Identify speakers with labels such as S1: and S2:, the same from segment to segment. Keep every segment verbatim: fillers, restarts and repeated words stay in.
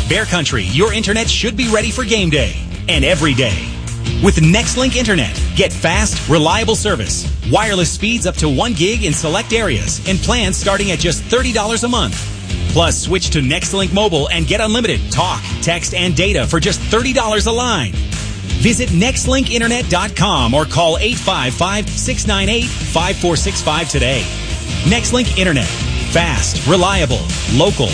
S1: Bear Country, your internet should be ready for game day and every day. With NextLink Internet, get fast, reliable service, wireless speeds up to one gig in select areas, and plans starting at just thirty dollars a month. Plus, switch to NextLink Mobile and get unlimited talk, text, and data for just thirty dollars a line. Visit next link internet dot com or call eight five five, six nine eight, five four six five today. NextLink Internet. Fast, reliable, local.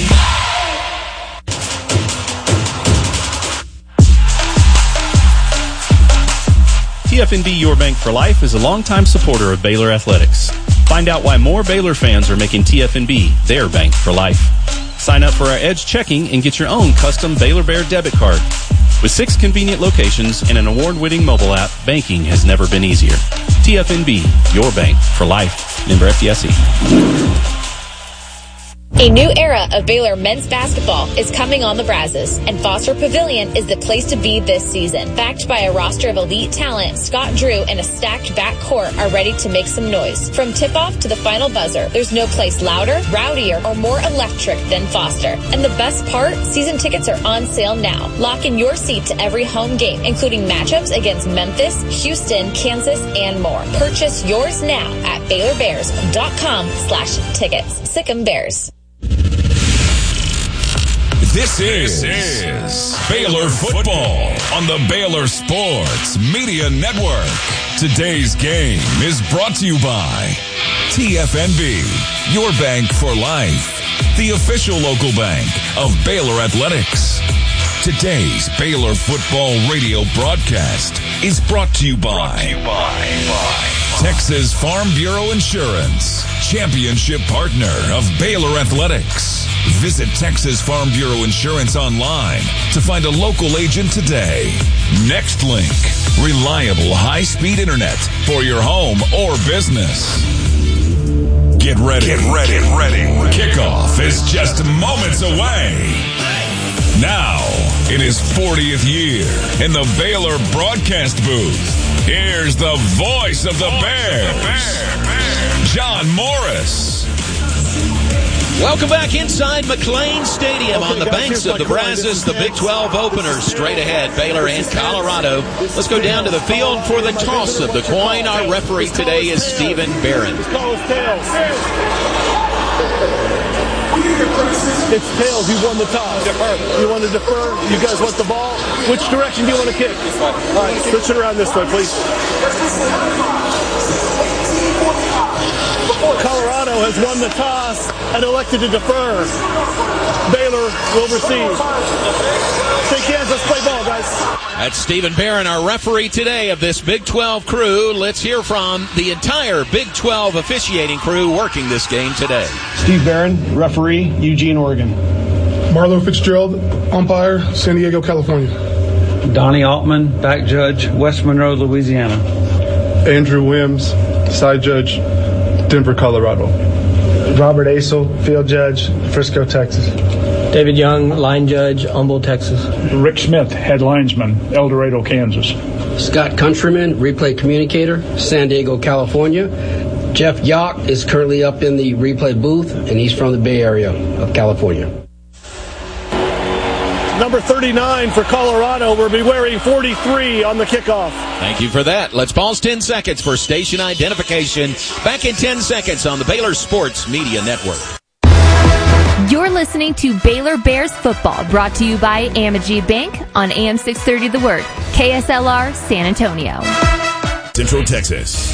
S2: T F N B Your Bank for Life is a longtime supporter of Baylor Athletics. Find out why more Baylor fans are making T F N B their bank for life. Sign up for our Edge Checking and get your own custom Baylor Bear debit card. With six convenient locations and an award-winning mobile app, banking has never been easier. T F N B, your bank for life. Member F D I C.
S3: A new era of Baylor men's basketball is coming on the Brazos, and Foster Pavilion is the place to be this season. Backed by a roster of elite talent, Scott Drew and a stacked backcourt are ready to make some noise. From tip-off to the final buzzer, there's no place louder, rowdier, or more electric than Foster. And the best part, season tickets are on sale now. Lock in your seat to every home game, including matchups against Memphis, Houston, Kansas, and more. Purchase yours now at Baylor Bears dot com slash tickets. Sic 'em Bears.
S4: This is, this is Baylor Football on the Baylor Sports Media Network. Today's game is brought to you by T F N B, your bank for life, the official local bank of Baylor Athletics. Today's Baylor Football radio broadcast is brought to you by, brought to you by, by Texas Farm Bureau Insurance, championship partner of Baylor Athletics. Visit Texas Farm Bureau Insurance online to find a local agent today. NextLink, reliable high-speed internet for your home or business. Get ready. Get ready. Get ready. Kickoff is just moments away. Now, in his fortieth year in the Baylor broadcast booth, here's the voice of the Bears, John Morris.
S5: Welcome back inside McLean Stadium okay, on the guys, banks of the Brazos, the Big twelve opener. Straight ahead, Baylor and Colorado. Let's go down to the field for the toss of the coin. Our referee today is Stephen Barron.
S6: It's tails. You won the toss. Defer. You want to defer? You guys want the ball? Which direction do you want to kick? All right, switch it around this way, please. Colorado has won the toss and elected to defer. Baylor will receive. Shake hands. Let's play ball, guys.
S5: That's Stephen Barron, our referee today of this Big twelve crew. Let's hear from the entire Big twelve officiating crew working this game today.
S7: Steve Barron, referee, Eugene, Oregon.
S8: Marlo Fitzgerald, umpire, San Diego, California.
S9: Donnie Altman, back judge, West Monroe, Louisiana.
S8: Andrew Wims, side judge, Denver, Colorado.
S10: Robert Asel, field judge, Frisco, Texas.
S11: David Young, line judge, Humboldt, Texas.
S12: Rick Smith, head linesman, El Dorado, Kansas.
S13: Scott Countryman, replay communicator, San Diego, California. Jeff Yock is currently up in the replay booth, and he's from the Bay Area of California.
S6: Number thirty-nine for Colorado will be wearing forty-three on the kickoff.
S5: Thank you for that. Let's pause ten seconds for station identification. Back in ten seconds on the Baylor Sports Media Network.
S14: You're listening to Baylor Bears football, brought to you by Amegy Bank on A M six thirty The Word, K S L R San Antonio.
S4: Central Texas.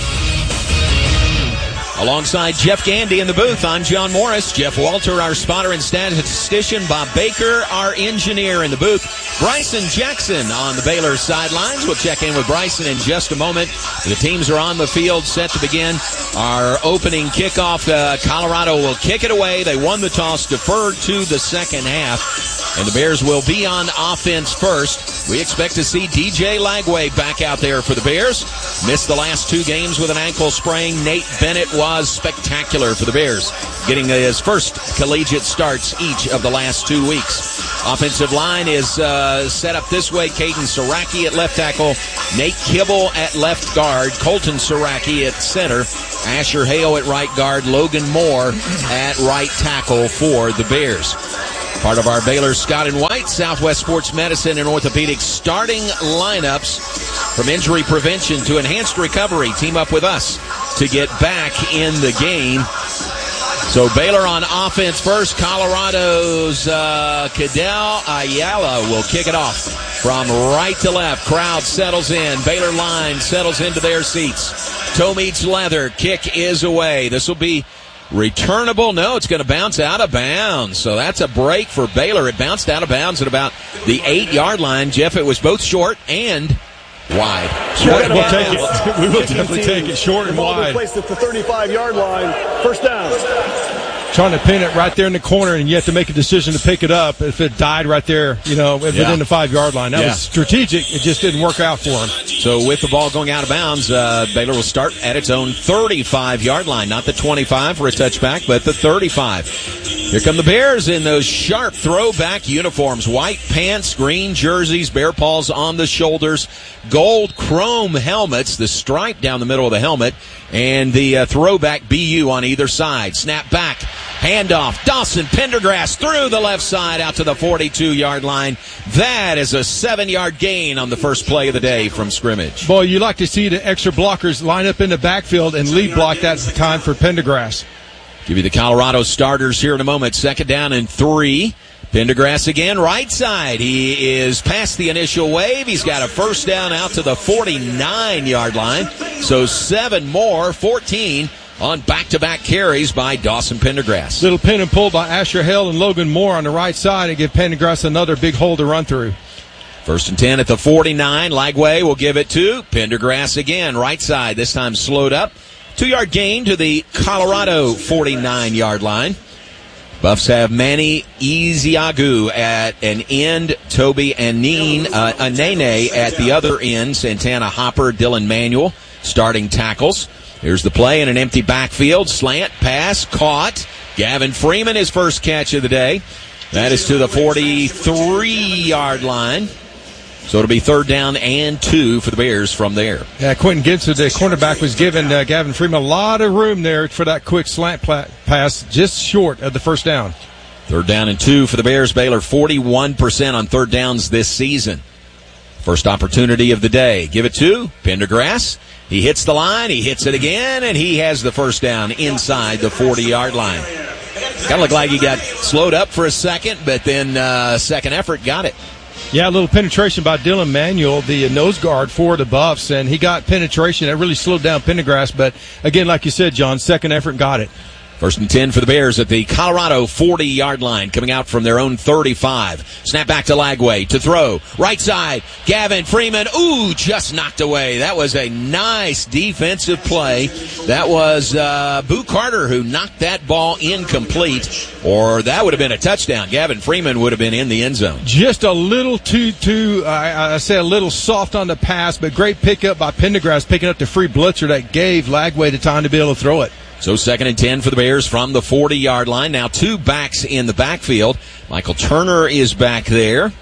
S5: Alongside Jeff Gandy in the booth, I'm John Morris. Jeff Walter, our spotter and statistician. Bob Baker, our engineer in the booth. Bryson Jackson on the Baylor sidelines. We'll check in with Bryson in just a moment. The teams are on the field, set to begin our opening kickoff. Uh, Colorado will kick it away. They won the toss, deferred to the second half. And the Bears will be on offense first. We expect to see D J Lagway back out there for the Bears. Missed the last two games with an ankle sprain. Nate Bennett was spectacular for the Bears, getting his first collegiate starts each of the last two weeks. Offensive line is uh, set up this way. Caden Siraki at left tackle, Nate Kibble at left guard, Colton Siraki at center, Asher Hale at right guard, Logan Moore at right tackle for the Bears. Part of our Baylor Scott and White, Southwest Sports Medicine and Orthopedics starting lineups from injury prevention to enhanced recovery. Team up with us to get back in the game. So Baylor on offense first. Colorado's uh, Cadell Ayala will kick it off from right to left. Crowd settles in. Baylor line settles into their seats. Toe meets leather. Kick is away. This will be returnable. No, it's going to bounce out of bounds. So that's a break for Baylor. It bounced out of bounds at about the eight-yard line. Jeff, it was both short and wide.
S15: Short and we'll take it. We will definitely take it short and wide.
S6: Placed at the thirty-five-yard line. First down.
S15: Trying to pin it right there in the corner, and you have to make a decision to pick it up. If it died right there, you know, within yeah. the five-yard line. That yeah. was strategic. It just didn't work out for him.
S5: So with the ball going out of bounds, uh, Baylor will start at its own thirty-five-yard line. Not the twenty-five for a touchback, but the thirty-five. Here come the Bears in those sharp throwback uniforms. White pants, green jerseys, bear paws on the shoulders, gold chrome helmets, the stripe down the middle of the helmet, and the uh, throwback B U on either side. Snap back, handoff. Dawson Pendergrass through the left side out to the forty-two-yard line. That is a seven-yard gain on the first play of the day from scrimmage.
S15: Boy, you like to see the extra blockers line up in the backfield and lead block that time for Pendergrass.
S5: Give you the Colorado starters here in a moment. Second down and three. Pendergrass again, right side. He is past the initial wave. He's got a first down out to the forty-nine-yard line. So seven more, fourteen on back-to-back carries by Dawson Pendergrass.
S15: Little pin and pull by Asher Hale and Logan Moore on the right side and give Pendergrass another big hole to run through.
S5: First and ten at the forty-nine. Lagway will give it to Pendergrass again, right side. This time slowed up. Two-yard gain to the Colorado forty-nine-yard line. Buffs have Manny Ezeagu at an end, Toby Anene, uh, Anene at the other end, Santana Hopper, Dylan Manuel starting tackles. Here's the play in an empty backfield. Slant pass caught. Gavin Freeman, his first catch of the day. That is to the forty-three-yard line. So it'll be third down and two for the Bears from there.
S15: Yeah, Quentin Gibson, the cornerback, was giving uh, Gavin Freeman a lot of room there for that quick slant pla- pass, just short of the first down.
S5: Third down and two for the Bears. Baylor forty-one percent on third downs this season. First opportunity of the day. Give it to Pendergrass. He hits the line, he hits it again, and he has the first down inside the forty-yard line. Kind of looked like he got slowed up for a second, but then uh, second effort got it.
S15: Yeah, a little penetration by Dylan Manuel, the nose guard for the Buffs, and he got penetration. That really slowed down Pendergrass, but again, like you said, John, second effort got it.
S5: First and ten for the Bears at the Colorado forty-yard line, coming out from their own thirty-five. Snap back to Lagway to throw. Right side, Gavin Freeman. Ooh, just knocked away. That was a nice defensive play. That was uh, Boo Carter who knocked that ball incomplete, or that would have been a touchdown. Gavin Freeman would have been in the end zone.
S15: Just a little too, too I, I say a little soft on the pass, but great pickup by Pendergrass, picking up the free blitzer that gave Lagway the time to be able to throw it.
S5: So second and ten for the Bears from the forty-yard line. Now two backs in the backfield. Michael Turner is back there.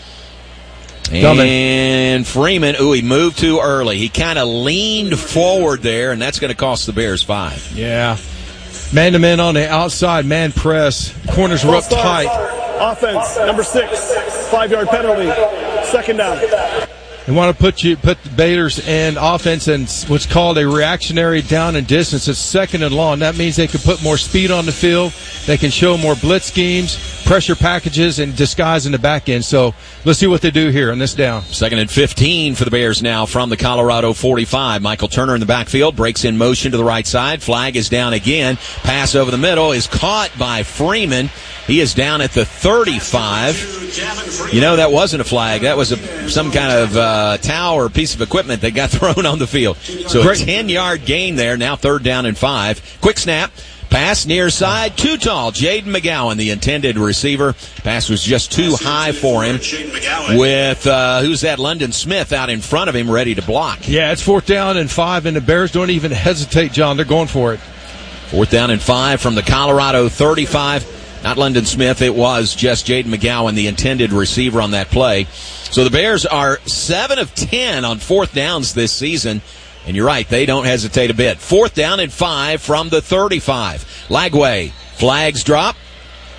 S5: And Freeman, ooh, he moved too early. He kind of leaned forward there, and that's going to cost the Bears five.
S15: Yeah. Man-to-man on the outside, man press. Corners were up tight.
S6: Offense, number six, five-yard penalty. Second down.
S15: They want to put you put the Baylor's and offense in what's called a reactionary down and distance. It's second and long. That means they can put more speed on the field. They can show more blitz schemes, pressure packages, and disguise in the back end. So let's see what they do here on this down.
S5: Second and fifteen for the Bears now from the Colorado forty-five. Michael Turner in the backfield, breaks in motion to the right side. Flag is down again. Pass over the middle is caught by Freeman. He is down at the thirty-five. You know, that wasn't a flag. That was a, some kind of uh, towel or piece of equipment that got thrown on the field. So Great. a ten-yard gain there. Now third down and five. Quick snap. Pass near side, too tall. Jaden McGowan, the intended receiver. Pass was just too high for him. With, uh, who's that? London Smith out in front of him, ready to block.
S15: Yeah, it's fourth down and five, and the Bears don't even hesitate, John. They're going for it.
S5: Fourth down and five from the Colorado thirty-five. Not London Smith. It was just Jaden McGowan, the intended receiver on that play. So the Bears are seven of ten on fourth downs this season. And you're right, they don't hesitate a bit. Fourth down and five from the thirty-five. Lagway, flags drop.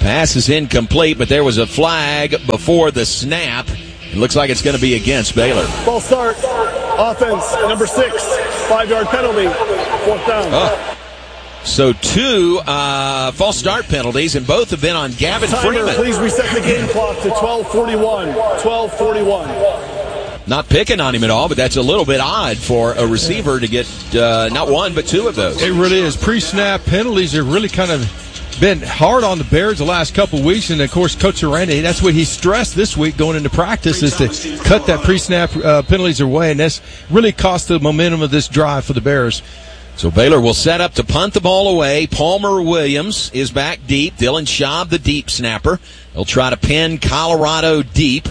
S5: Pass is incomplete, but there was a flag before the snap. It looks like it's going to be against Baylor.
S6: False start. Offense, number six. Five-yard penalty. Fourth down.
S5: Oh. So two uh, false start penalties, and both have been on Gavin
S6: Timer,
S5: Freeman.
S6: Please reset the game clock to twelve forty-one. twelve forty-one.
S5: Not picking on him at all, but that's a little bit odd for a receiver to get uh, not one, but two of those.
S15: It really is. Pre-snap penalties are really kind of been hard on the Bears the last couple of weeks, and of course Coach Aranda, that's what he stressed this week going into practice, is to cut that pre-snap uh, penalties away, and that's really cost the momentum of this drive for the Bears.
S5: So Baylor will set up to punt the ball away. Palmer Williams is back deep. Dylan Schaub, the deep snapper. They'll try to pin Colorado deep.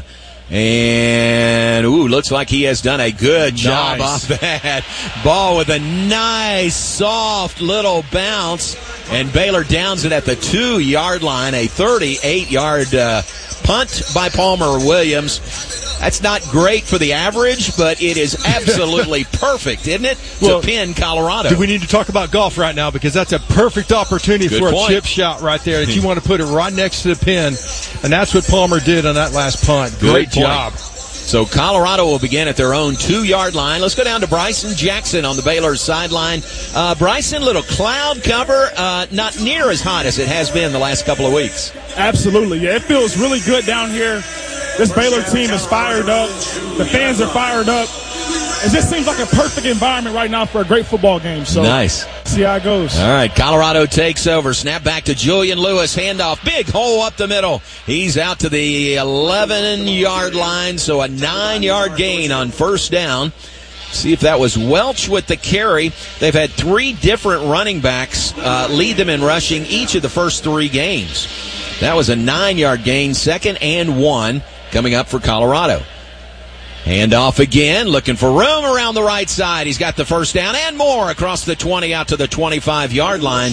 S5: And, ooh, looks like he has done a good job
S15: nice.
S5: off that ball with a nice, soft little bounce. And Baylor downs it at the two-yard line, a thirty-eight-yard uh, punt by Palmer Williams. That's not great for the average, but it is absolutely perfect, isn't it, to
S15: well,
S5: pin Colorado?
S15: Do we need to talk about golf right now? Because that's a perfect opportunity
S5: Good
S15: for
S5: point.
S15: a chip shot right there. That you want to put it right next to the pin, and that's what Palmer did on that last punt.
S5: Good
S15: Great
S5: point.
S15: job.
S5: So Colorado will begin at their own two-yard line. Let's go down to Bryson Jackson on the Baylor sideline. Uh, Bryson, little cloud cover, uh, not near as hot as it has been the last couple of weeks.
S16: Absolutely, yeah. It feels really good down here. This Baylor team is fired up. The fans are fired up. It just seems like a perfect environment right now for a great football game. So
S5: nice.
S16: See how it goes.
S5: All right, Colorado takes over. Snap back to Julian Lewis. Handoff. Big hole up the middle. He's out to the eleven-yard line, so a nine-yard gain on first down. See if that was Welch with the carry. They've had three different running backs uh, lead them in rushing each of the first three games. That was a nine-yard gain, second and one coming up for Colorado. Handoff again, looking for room around the right side. He's got the first down and more across the twenty out to the twenty-five-yard line.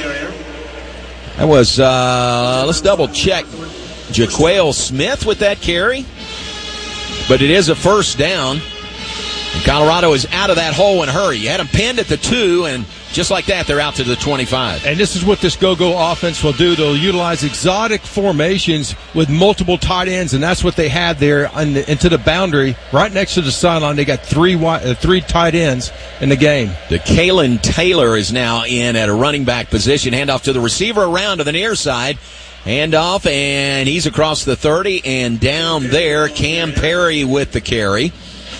S5: That was, uh, let's double check. Jaquale Smith with that carry. But it is a first down. And Colorado is out of that hole in a hurry. You had them pinned at the two, and just like that, they're out to the twenty-five.
S15: And this is what this go-go offense will do. They'll utilize exotic formations with multiple tight ends, and that's what they had there on the, into the boundary. Right next to the sideline, they got three uh, three tight ends in the game.
S5: DeKalen Taylor is now in at a running back position. Handoff to the receiver around to the near side. Handoff, and he's across the thirty and down there. Cam Perry with the carry.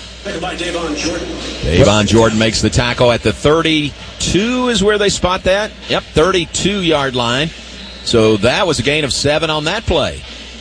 S5: Davon Jordan makes the tackle at the thirty-two is where they spot that. Yep, thirty-two-yard line. So that was a gain of seven on that play.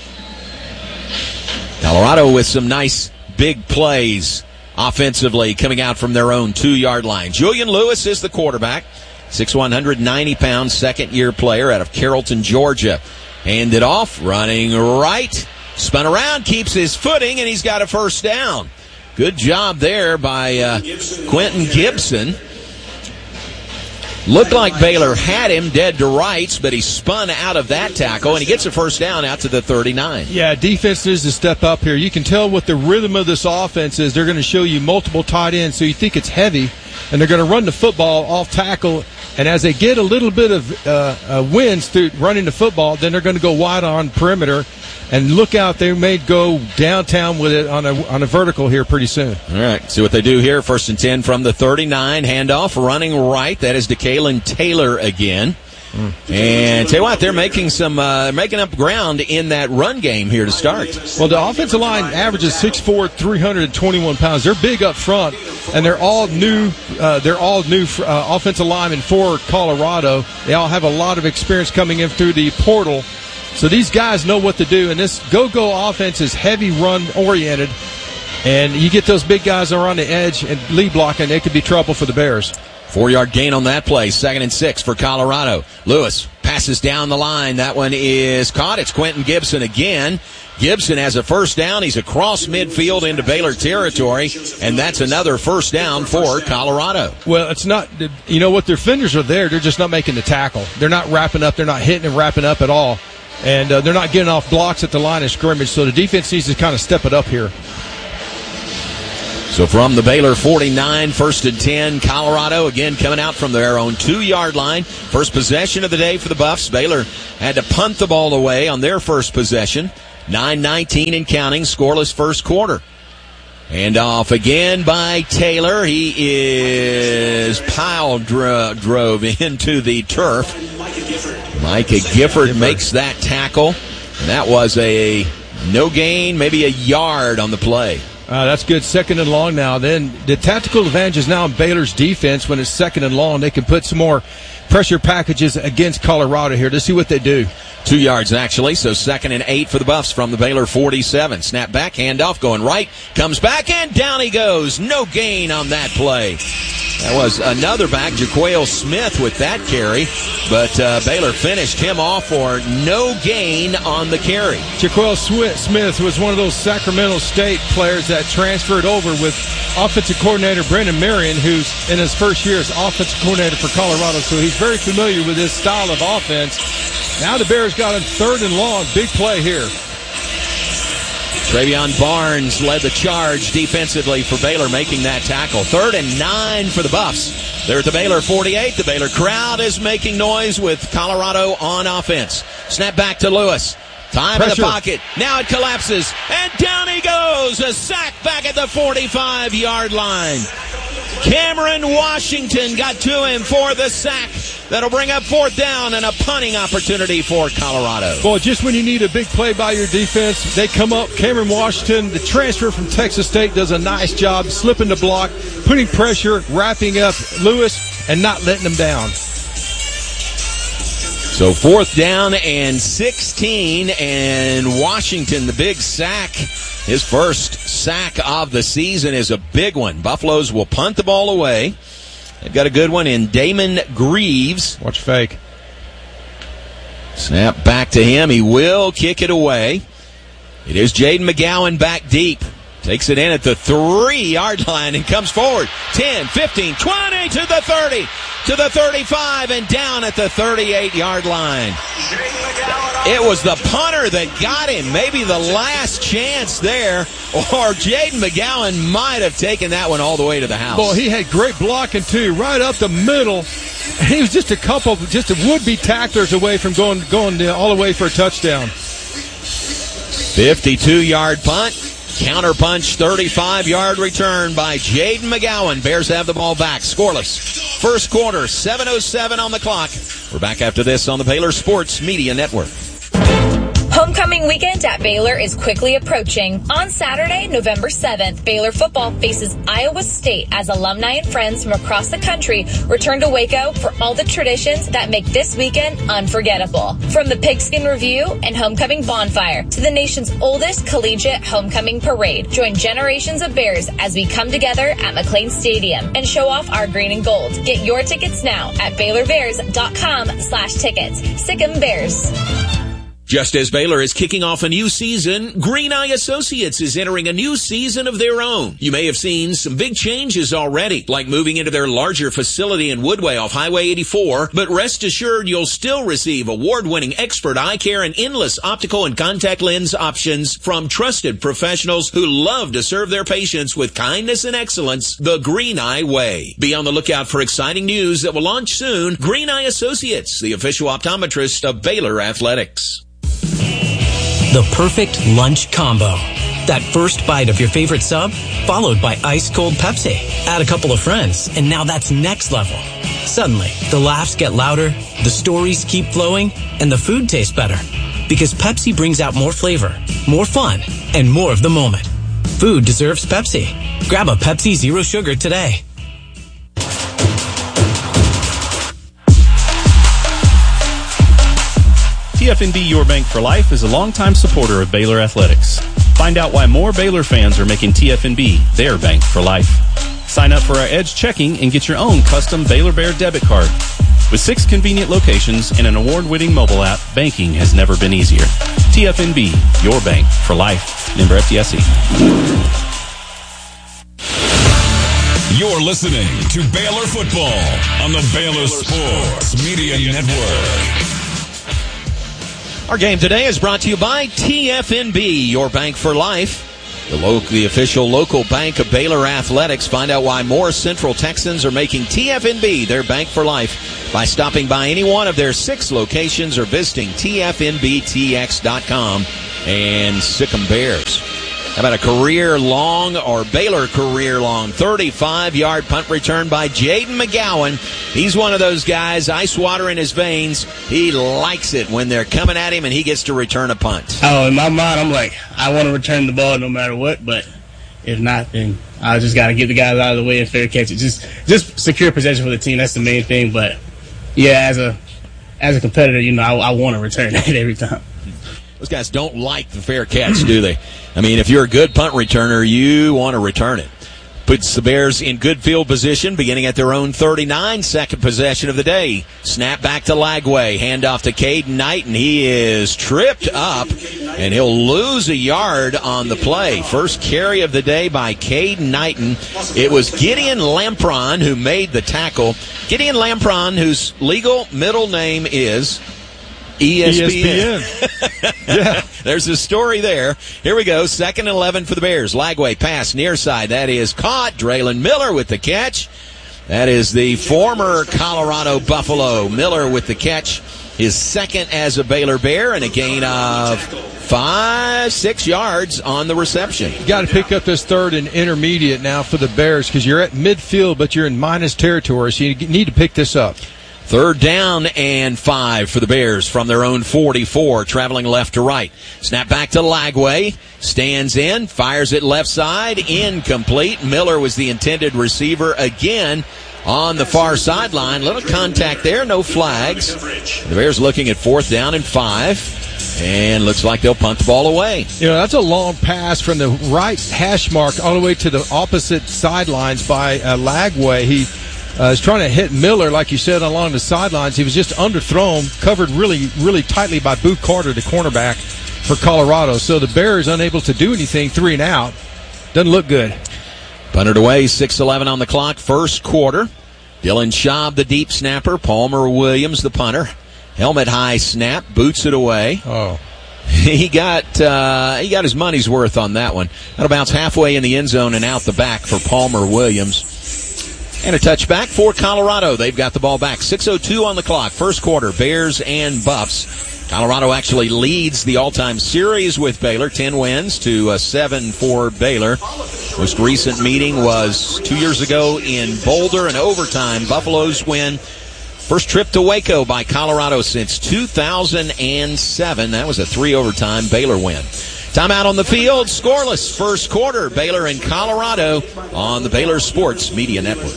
S5: Colorado with some nice big plays offensively coming out from their own two-yard line. Julian Lewis is the quarterback. six one hundred ninety pound second-year player out of Carrollton, Georgia. Handed off, running right. Spun around, keeps his footing, and he's got a first down. Good job there by uh, Quentin Gibson. Looked like Baylor had him dead to rights, but he spun out of that tackle, and he gets a first down out to the thirty-nine.
S15: Yeah, defense needs to step up here. You can tell what the rhythm of this offense is. They're going to show you multiple tight ends, so you think it's heavy, and they're going to run the football off tackle. And as they get a little bit of uh, uh, wins through running the football, then they're going to go wide on perimeter. And look out, they may go downtown with it on a on a vertical here pretty soon.
S5: All right, see what they do here. First and ten from the thirty-nine. Handoff, running right. That is DeKalen Taylor again. Mm. And tell you what, they're making some uh, making up ground in that run game here to start.
S15: Well, the offensive line averages six foot four, three hundred twenty-one pounds. They're big up front, and they're all new. Uh, they're all new uh, offensive linemen for Colorado. They all have a lot of experience coming in through the portal. So these guys know what to do, and this go-go offense is heavy run-oriented, and you get those big guys around the edge and lead blocking, it could be trouble for the Bears.
S5: Four-yard gain on that play, second and six for Colorado. Lewis passes down the line. That one is caught. It's Quentin Gibson again. Gibson has a first down. He's across midfield into Baylor territory, and that's another first down for Colorado.
S15: Well, it's not, you know what, their defenders are there. They're just not making the tackle. They're not wrapping up. They're not hitting and wrapping up at all. And uh, they're not getting off blocks at the line of scrimmage, so the defense needs to kind of step it up here.
S5: So from the Baylor forty-nine, first and ten, Colorado again coming out from their own two-yard line. First possession of the day for the Buffs. Baylor had to punt the ball away on their first possession. nine nineteen and counting, scoreless first quarter. And off again by Taylor. He is pile dro- drove into the turf. Micah Gifford makes that tackle. And that was a no gain, maybe a yard on the play.
S15: Uh, that's good. Second and long now. Then the tactical advantage is now in Baylor's defense when it's second and long. They can put some more pressure packages against Colorado here to see what they do.
S5: Two yards, actually, so second and eight for the Buffs from the Baylor forty-seven. Snap back, handoff, going right, comes back, and down he goes. No gain on that play. That was another back, Jaquale Smith, with that carry, but uh, Baylor finished him off for no gain on the carry.
S15: Jaquale Smith was one of those Sacramento State players that transferred over with offensive coordinator Brendan Marion, who's in his first year as offensive coordinator for Colorado, so he's very familiar with this style of offense. Now the Bears got him third and long. Big play here.
S5: Travion Barnes led the charge defensively for Baylor, making that tackle. Third and nine for the Buffs. They're at the Baylor forty-eight. The Baylor crowd is making noise with Colorado on offense. Snap back to Lewis. Time Pressure. in the pocket. Now it collapses. And down he goes. A sack back at the forty-five-yard line. Cameron Washington got to him for the sack. That'll bring up fourth down and a punting opportunity for Colorado.
S15: Boy, just when you need a big play by your defense, they come up. Cameron Washington, the transfer from Texas State, does a nice job slipping the block, putting pressure, wrapping up Lewis, and not letting him down.
S5: So fourth down and sixteen, and Washington, the big sack. His first sack of the season is a big one. Buffaloes will punt the ball away. They've got a good one in Damon Greaves.
S15: Watch fake.
S5: Snap back to him. He will kick it away. It is Jaden McGowan back deep. Takes it in at the three-yard line and comes forward. ten, fifteen, twenty to the thirty, to the thirty-five, and down at the thirty-eight-yard line. It was the punter that got him. Maybe the last chance there, or Jaden McGowan might have taken that one all the way to the house.
S15: Boy, he had great blocking, too, right up the middle. He was just a couple, just a would-be tacklers away from going, going all the way for a touchdown.
S5: fifty-two-yard punt. Counterpunch, thirty-five-yard return by Jaden McGowan. Bears have the ball back. Scoreless. First quarter, seven oh seven on the clock. We're back after this on the Baylor Sports Media Network.
S3: Homecoming weekend at Baylor is quickly approaching. On Saturday, November seventh, Baylor football faces Iowa State as alumni and friends from across the country return to Waco for all the traditions that make this weekend unforgettable. From the Pigskin Review and Homecoming Bonfire to the nation's oldest collegiate homecoming parade, join generations of Bears as we come together at McLean Stadium and show off our green and gold. Get your tickets now at Baylor Bears dot com slash tickets. Sic 'em Bears.
S5: Just as Baylor is kicking off a new season, Green Eye Associates is entering a new season of their own. You may have seen some big changes already, like moving into their larger facility in Woodway off Highway eighty-four, but rest assured you'll still receive award-winning expert eye care and endless optical and contact lens options from trusted professionals who love to serve their patients with kindness and excellence the Green Eye way. Be on the lookout for exciting news that will launch soon. Green Eye Associates, the official optometrist of Baylor Athletics.
S17: The perfect lunch combo. That first bite of your favorite sub, followed by ice-cold Pepsi. Add a couple of friends, and now that's next level. Suddenly, the laughs get louder, the stories keep flowing, and the food tastes better. Because Pepsi brings out more flavor, more fun, and more of the moment. Food deserves Pepsi. Grab a Pepsi Zero Sugar today.
S2: T F N B Your Bank for Life is a longtime supporter of Baylor Athletics. Find out why more Baylor fans are making T F N B their bank for life. Sign up for our Edge checking and get your own custom Baylor Bear debit card. With six convenient locations and an award-winning mobile app, banking has never been easier. T F N B, your bank for life. Member F D I C.
S4: You're listening to Baylor Football on the Baylor Sports Media Network.
S5: Our game today is brought to you by T F N B, your bank for life. The, local, the official local bank of Baylor Athletics. Find out why more Central Texans are making T F N B their bank for life by stopping by any one of their six locations or visiting T F N B T X dot com and sic 'em Bears. How about a career-long or Baylor career-long thirty-five-yard punt return by Jaden McGowan. He's one of those guys, ice water in his veins. He likes it when they're coming at him and he gets to return a punt.
S18: Oh, in my mind, I'm like, I want to return the ball no matter what, but if not, then I just got to get the guys out of the way and fair catch it. Just just secure possession for the team. That's the main thing. But, yeah, as a as a competitor, you know, I, I want to return it every time.
S5: Those guys don't like the fair catch, do they? I mean, if you're a good punt returner, you want to return it. Puts the Bears in good field position, beginning at their own thirty-nine, second possession of the day. Snap back to Lagway, handoff to Caden Knight, and he is tripped up, and he'll lose a yard on the play. First carry of the day by Caden Knighton. It was Gideon Lampron who made the tackle. Gideon Lampron, whose legal middle name is E S P N. E S P N. Yeah. There's a story there. Here we go. Second and eleven for the Bears. Lagway pass near side. That is caught. Draylon Miller with the catch. That is the former Colorado Buffalo. Miller with the catch. His second as a Baylor Bear and a gain of five, six yards on the reception.
S15: You got to pick up this third and intermediate now for the Bears because you're at midfield, but you're in minus territory, so you need to pick this up.
S5: Third down and five for the Bears from their own forty-four, traveling left to right. Snap back to Lagway, stands in, fires it left side, incomplete. Miller was the intended receiver again on the far sideline. Little contact there, no flags. The Bears looking at fourth down and five, and looks like they'll punt the ball away.
S15: You know, that's a long pass from the right hash mark all the way to the opposite sidelines by uh, Lagway. He Uh, is trying to hit Miller, like you said, along the sidelines. He was just underthrown, covered really, really tightly by Boo Carter, the cornerback for Colorado. So the Bears unable to do anything, three and out. Doesn't look good.
S5: Punted away, six eleven on the clock, first quarter. Dylan Schaub, the deep snapper. Palmer Williams, the punter. Helmet high snap, boots it away.
S15: Oh.
S5: He got uh, he got his money's worth on that one. That'll bounce halfway in the end zone and out the back for Palmer Williams. And a touchback for Colorado. They've got the ball back. six oh two on the clock. First quarter, Bears and Buffs. Colorado actually leads the all-time series with Baylor. ten wins to uh, seven for Baylor. Most recent meeting was two years ago in Boulder in overtime. Buffalo's win. First trip to Waco by Colorado since two thousand seven. That was a three-overtime Baylor win. Timeout on the field, scoreless first quarter. Baylor and Colorado on the Baylor Sports Media Network.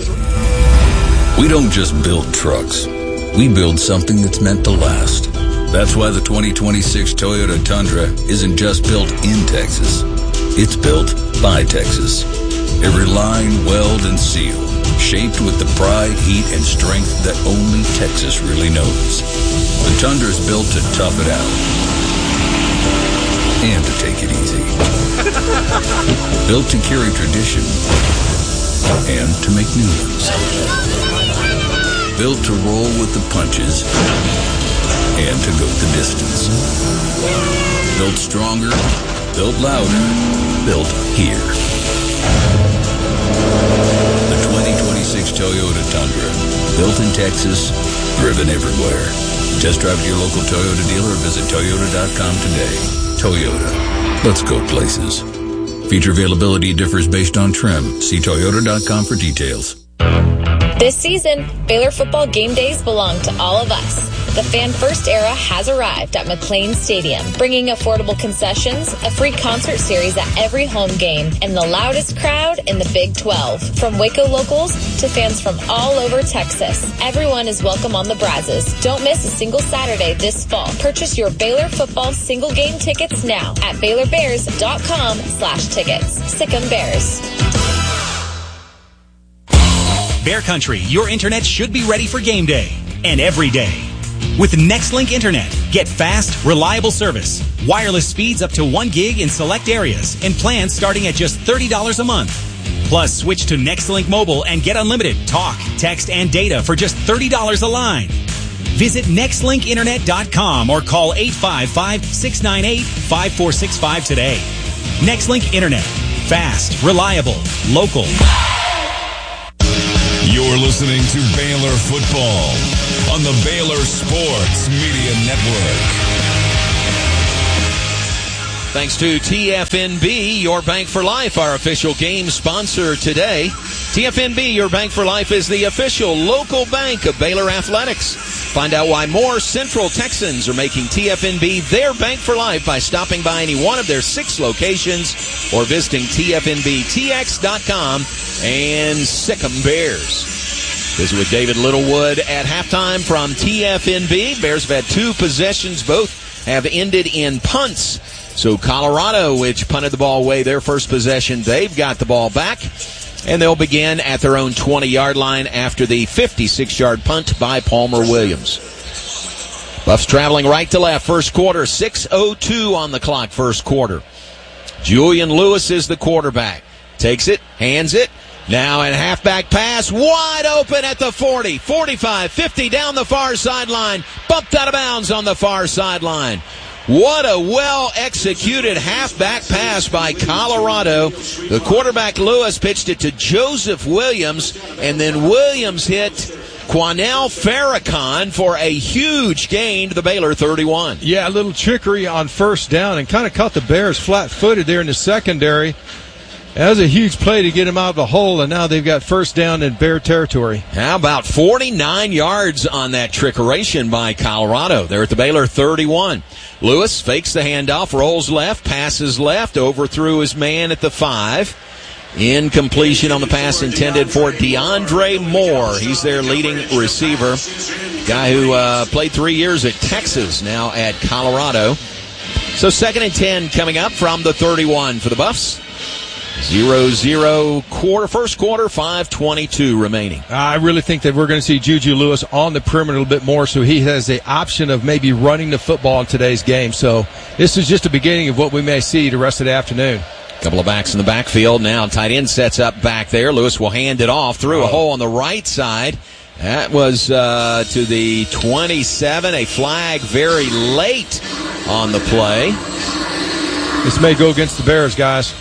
S4: We don't just build trucks. We build something that's meant to last. That's why the twenty twenty-six Toyota Tundra isn't just built in Texas. It's built by Texas. Every line, weld, and seal, shaped with the pride, heat, and strength that only Texas really knows. The Tundra's built to tough it out. And to take it easy. Built to carry tradition and to make new ones. Built to roll with the punches and to go the distance. Built stronger, built louder, built here. The twenty twenty-six Toyota Tundra. Built in Texas, driven everywhere. Test drive at your local Toyota dealer or visit Toyota dot com today. Toyota. Let's go places. Feature availability differs based on trim. See Toyota dot com for details.
S3: This season, Baylor football game days belong to all of us. The Fan First era has arrived at McLean Stadium, bringing affordable concessions, a free concert series at every home game, and the loudest crowd in the Big twelve. From Waco locals to fans from all over Texas, everyone is welcome on the Brazos. Don't miss a single Saturday this fall. Purchase your Baylor football single game tickets now at Baylor Bears dot com slash tickets. Sic 'em Bears.
S1: Bear Country, your internet should be ready for game day and every day. With Nextlink Internet, get fast, reliable service, wireless speeds up to one gig in select areas, and plans starting at just thirty dollars a month. Plus, switch to Nextlink Mobile and get unlimited talk, text, and data for just thirty dollars a line. Visit Nextlink Internet dot com or call eight five five, six nine eight, five four six five today. Nextlink Internet. Fast, reliable, local.
S4: You're listening to Baylor Football on the Baylor Sports Media Network.
S5: Thanks to T F N B, Your Bank for Life, our official game sponsor today. T F N B, Your Bank for Life, is the official local bank of Baylor Athletics. Find out why more Central Texans are making T F N B their bank for life by stopping by any one of their six locations or visiting T F N B T X dot com and sick 'em Bears. Visit with David Littlewood at halftime from T F N B. Bears have had two possessions. Both have ended in punts. So Colorado, which punted the ball away their first possession, they've got the ball back. And they'll begin at their own twenty-yard line after the fifty-six-yard punt by Palmer Williams. Buffs traveling right to left. First quarter, six oh two on the clock, first quarter. Julian Lewis is the quarterback. Takes it, hands it. Now a halfback pass, wide open at the forty, forty-five, fifty, down the far sideline. Bumped out of bounds on the far sideline. What a well-executed halfback pass by Colorado. The quarterback, Lewis, pitched it to Joseph Williams, and then Williams hit Quanell Farrakhan for a huge gain to the Baylor thirty-one.
S15: Yeah, a little trickery on first down and kind of caught the Bears flat-footed there in the secondary. That was a huge play to get him out of the hole, and now they've got first down in Bear territory.
S5: How about forty-nine yards on that trickeration by Colorado? They're at the Baylor thirty-one. Lewis fakes the handoff, rolls left, passes left, overthrew his man at the five. Incompletion on the pass intended for DeAndre Moore. He's their leading receiver. Guy who uh, played three years at Texas, now at Colorado. So second and ten coming up from the thirty-one for the Buffs. Zero, zero, quarter, first quarter, five twenty-two remaining.
S15: I really think that we're going to see Juju Lewis on the perimeter a little bit more, so he has the option of maybe running the football in today's game. So this is just the beginning of what we may see the rest of the afternoon.
S5: Couple of backs in the backfield now. Tight end sets up back there. Lewis will hand it off through a hole on the right side. That was uh, to the twenty-seven. A flag very late on the play.
S15: This may go against the Bears, guys.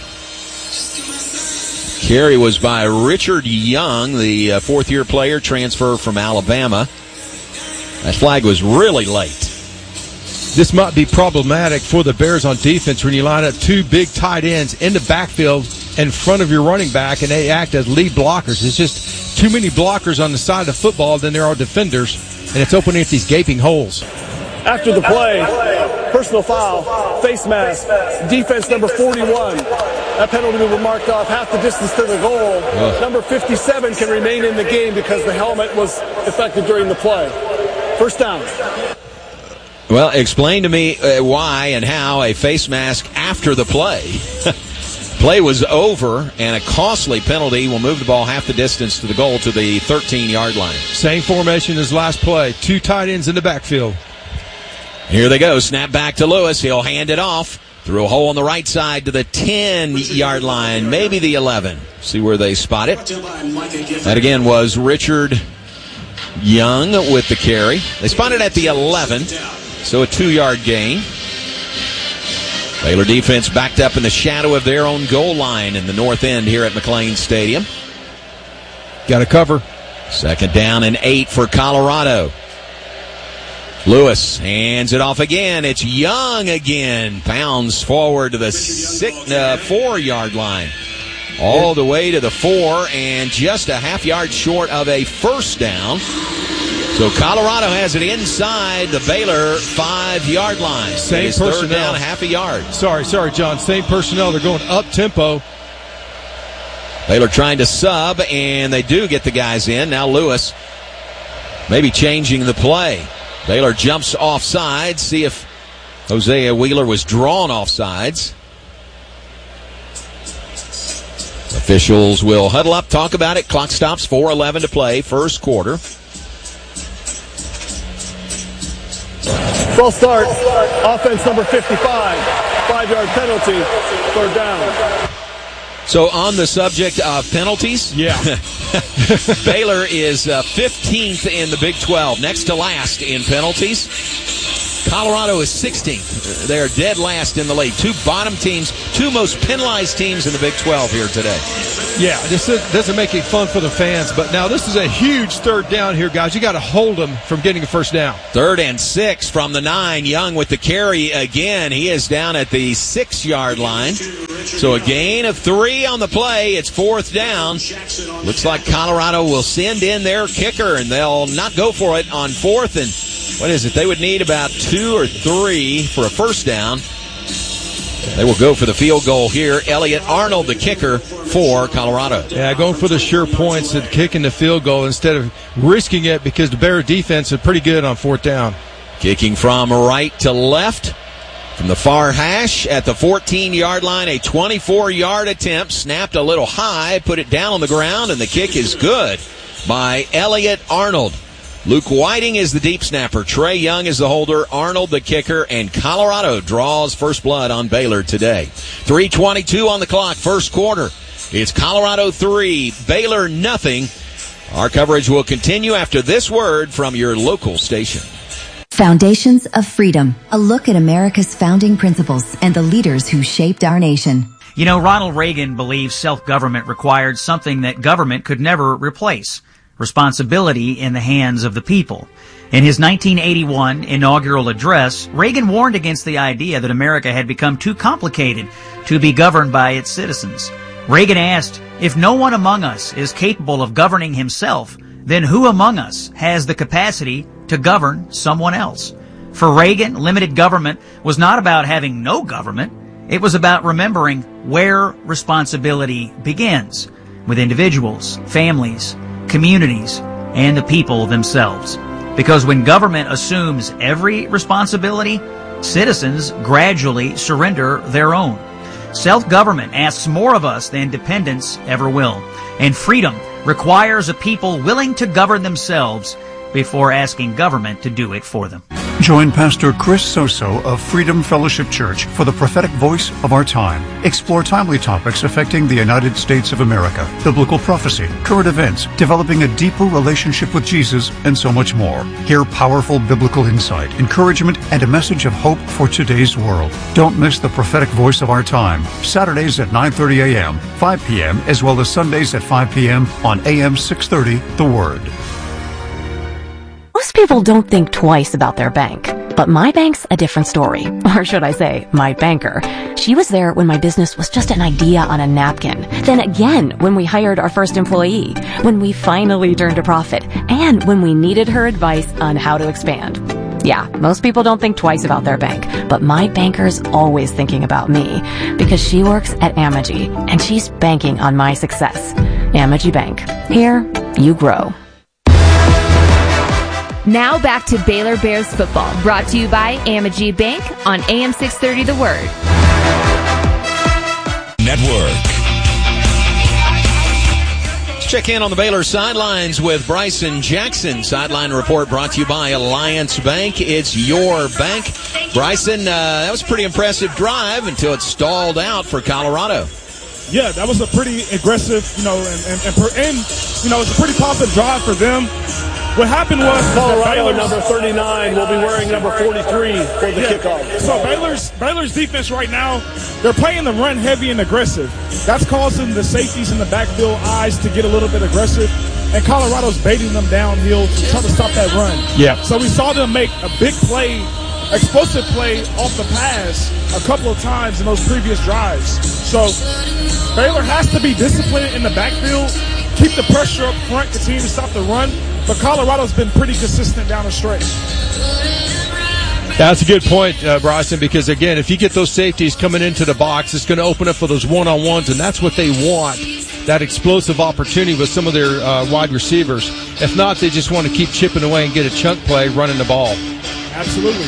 S5: Carry was by Richard Young, the uh, fourth-year player, transfer from Alabama. That flag was really late.
S15: This might be problematic for the Bears on defense when you line up two big tight ends in the backfield in front of your running back, and they act as lead blockers. It's just too many blockers on the side of the football than there are defenders, and it's opening up these gaping holes.
S6: After the play, personal foul, face mask, defense number forty-one. That penalty will be marked off half the distance to the goal. Ugh. Number fifty-seven can remain in the game because the helmet was affected during the play. First down.
S5: Well, explain to me uh, why and how a face mask after the play. Play was over, and a costly penalty will move the ball half the distance to the goal to the thirteen-yard line.
S15: Same formation as last play. Two tight ends in the backfield.
S5: Here they go. Snap back to Lewis. He'll hand it off through a hole on the right side to the ten-yard line, maybe the eleven. See where they spot it. That again was Richard Young with the carry. They spotted at the eleven, so a two-yard gain. Baylor defense backed up in the shadow of their own goal line in the north end here at McLean Stadium.
S15: Got to cover.
S5: Second down and eight for Colorado. Lewis hands it off again. It's Young again. Pounds forward to the six, uh, four-yard line. All the way to the four, and just a half yard short of a first down. So Colorado has it inside the Baylor five-yard line.
S15: Same
S5: it's
S15: personnel.
S5: Third down, half a yard.
S15: Sorry, sorry, John. Same personnel. They're going up-tempo.
S5: Baylor trying to sub, and they do get the guys in. Now Lewis maybe changing the play. Baylor jumps off sides. See if Hosea Wheeler was drawn off sides. Officials will huddle up, talk about it. Clock stops, four eleven to play, first quarter.
S6: False start, offense number fifty-five, five-yard penalty, third down.
S5: So on the subject of penalties,
S15: yeah,
S5: Baylor is uh, fifteenth in the Big twelve, next to last in penalties. Colorado is sixteenth. They're dead last in the league. Two bottom teams, two most penalized teams in the Big twelve here today.
S15: Yeah, this doesn't make it fun for the fans, but now this is a huge third down here, guys. You got to hold them from getting a first down.
S5: Third and six from the nine. Young with the carry again. He is down at the six-yard line. So a gain of three on the play. It's fourth down. Looks like Colorado will send in their kicker, and they'll not go for it on fourth. And what is it? They would need about two or three for a first down. They will go for the field goal here. Elliot Arnold, the kicker for Colorado.
S15: Yeah, going for the sure points and kicking the field goal instead of risking it because the Bear defense is pretty good on fourth down.
S5: Kicking from right to left from the far hash at the fourteen-yard line. A twenty-four-yard attempt. Snapped a little high, put it down on the ground, and the kick is good by Elliot Arnold. Luke Whiting is the deep snapper. Trey Young is the holder. Arnold the kicker. And Colorado draws first blood on Baylor today. three twenty-two on the clock, first quarter. It's Colorado three, Baylor nothing. Our coverage will continue after this word from your local station.
S19: Foundations of Freedom. A look at America's founding principles and the leaders who shaped our nation.
S20: You know, Ronald Reagan believed self-government required something that government could never replace: responsibility in the hands of the people. In his nineteen eighty-one inaugural address, Reagan warned against the idea that America had become too complicated to be governed by its citizens. Reagan asked, if no one among us is capable of governing himself, then who among us has the capacity to govern someone else? For Reagan, limited government was not about having no government. It was about remembering where responsibility begins, with individuals, families, communities, and the people themselves. Because when government assumes every responsibility, citizens gradually surrender their own. Self-government asks more of us than dependence ever will. And freedom requires a people willing to govern themselves before asking government to do it for them.
S21: Join Pastor Chris Soso of Freedom Fellowship Church for the prophetic voice of our time. Explore timely topics affecting the United States of America, biblical prophecy, current events, developing a deeper relationship with Jesus, and so much more. Hear powerful biblical insight, encouragement, and a message of hope for today's world. Don't miss the prophetic voice of our time. Saturdays at nine thirty a.m., five p.m., as well as Sundays at five p.m. on A M six thirty, The Word.
S22: Most people don't think twice about their bank, but my bank's a different story. Or should I say, my banker. She was there when my business was just an idea on a napkin. Then again, when we hired our first employee, when we finally turned a profit, and when we needed her advice on how to expand. Yeah, most people don't think twice about their bank, but my banker's always thinking about me because she works at Amegy, and she's banking on my success. Amegy Bank. Here, you grow.
S14: Now back to Baylor Bears football, brought to you by Amegy Bank on A M six thirty The Word.
S4: Network.
S5: Let's check in on the Baylor sidelines with Bryson Jackson. Sideline report brought to you by Alliance Bank. It's your bank. Bryson, uh, that was a pretty impressive drive until it stalled out for Colorado.
S16: Yeah, that was a pretty aggressive, you know, and, and, and, and you know, it's a pretty positive drive for them. What happened was
S6: Colorado number thirty-nine will be wearing number forty-three for the
S16: yeah.
S6: kickoff.
S16: So Baylor's Baylor's defense right now, they're playing the run heavy and aggressive. That's causing the safeties in the backfield eyes to get a little bit aggressive, and Colorado's baiting them downhill to try to stop that run.
S15: Yeah.
S16: So we saw them make a big play, explosive play off the pass a couple of times in those previous drives. So Baylor has to be disciplined in the backfield, keep the pressure up front, continue to stop the run. But Colorado's been pretty consistent down the stretch.
S15: That's a good point, uh, Bryson, because, again, if you get those safeties coming into the box, it's going to open up for those one-on-ones, and that's what they want, that explosive opportunity with some of their uh, wide receivers. If not, they just want to keep chipping away and get a chunk play running the ball.
S16: Absolutely.